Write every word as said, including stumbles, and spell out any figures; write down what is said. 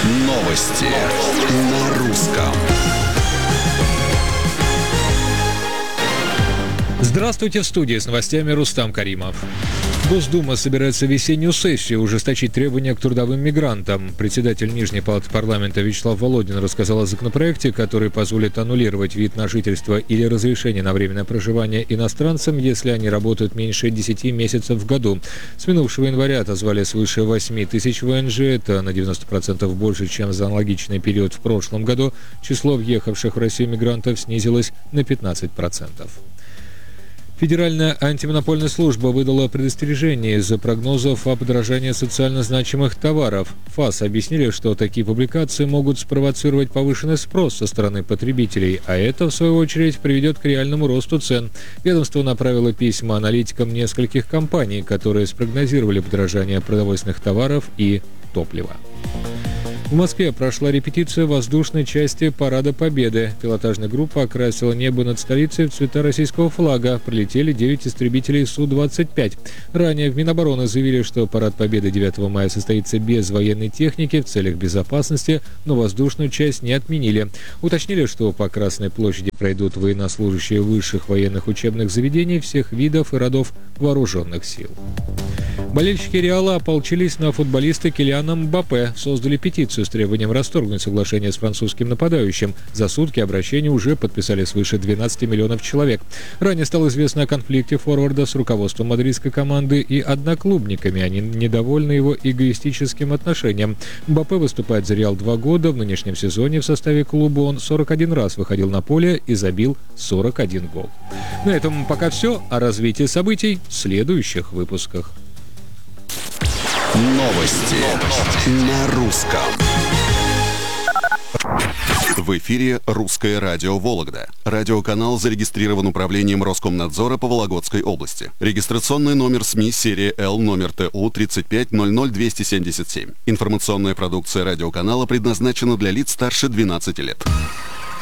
Новости на русском. Здравствуйте, в студии с новостями Рустам Каримов. Госдума собирается в весеннюю сессию ужесточить требования к трудовым мигрантам. Председатель Нижней палаты парламента Вячеслав Володин рассказал о законопроекте, который позволит аннулировать вид на жительство или разрешение на временное проживание иностранцам, если они работают меньше десяти месяцев в году. С минувшего января отозвали свыше восьми тысяч вэ эн жэ, это на девяносто процентов больше, чем за аналогичный период в прошлом году. Число въехавших в Россию мигрантов снизилось на пятнадцать процентов. Федеральная антимонопольная служба выдала предостережение из-за прогнозов о подорожании социально значимых товаров. ФАС объяснили, что такие публикации могут спровоцировать повышенный спрос со стороны потребителей, а это, в свою очередь, приведет к реальному росту цен. Ведомство направило письма аналитикам нескольких компаний, которые спрогнозировали подорожание продовольственных товаров и топлива. В Москве прошла репетиция воздушной части Парада Победы. Пилотажная группа окрасила небо над столицей в цвета российского флага. Прилетели девять истребителей Су двадцать пять. Ранее в Минобороны заявили, что Парад Победы девятого мая состоится без военной техники в целях безопасности, но воздушную часть не отменили. Уточнили, что по Красной площади пройдут военнослужащие высших военных учебных заведений всех видов и родов вооруженных сил. Болельщики Реала ополчились на футболиста Килиана Мбаппе, создали петицию с требованием расторгнуть соглашение с французским нападающим. За сутки обращение уже подписали свыше двенадцати миллионов человек. Ранее стало известно о конфликте форварда с руководством мадридской команды и одноклубниками. Они недовольны его эгоистическим отношением. Мбаппе выступает за Реал два года. В нынешнем сезоне в составе клуба он сорок один раз выходил на поле и забил сорок один гол. На этом пока все. О развитии событий в следующих выпусках. Новости на русском. В эфире «Русское радио Вологда». Радиоканал зарегистрирован управлением Роскомнадзора по Вологодской области. Регистрационный номер СМИ серия Л, номер Т У тридцать пять ноль ноль двести семьдесят семь. Информационная продукция радиоканала предназначена для лиц старше двенадцати лет.